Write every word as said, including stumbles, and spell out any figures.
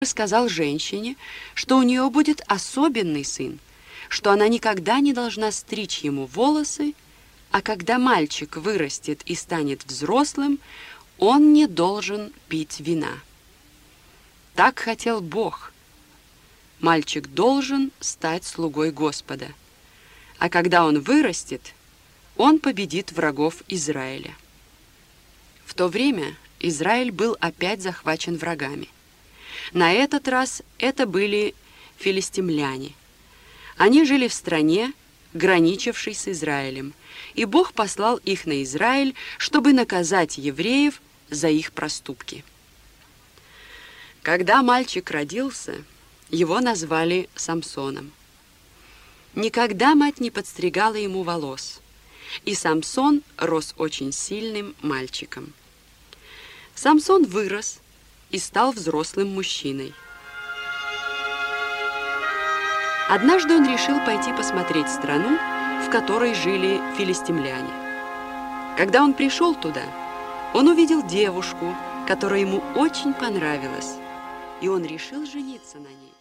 сказал женщине, что у нее будет особенный сын, что она никогда не должна стричь ему волосы, а когда мальчик вырастет и станет взрослым, он не должен пить вина. Так хотел Бог. Мальчик должен стать слугой Господа, а когда он вырастет, он победит врагов Израиля. В то время Израиль был опять захвачен врагами. На этот раз это были филистимляне. Они жили в стране, граничившей с Израилем, и Бог послал их на Израиль, чтобы наказать евреев за их проступки. Когда мальчик родился, его назвали Самсоном. Никогда мать не подстригала ему волос, и Самсон рос очень сильным мальчиком. Самсон вырос и стал взрослым мужчиной. Однажды он решил пойти посмотреть страну, в которой жили филистимляне. Когда он пришел туда, он увидел девушку, которая ему очень понравилась, и он решил жениться на ней.